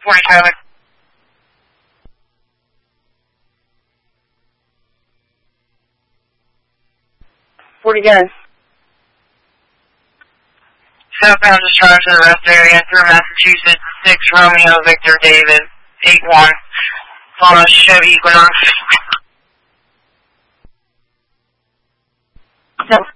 40 Tyler. 40 guys. Southbound discharge to the rest area through Massachusetts. 6 Romeo Victor David. 8-1. Follow Chevy Equinox. So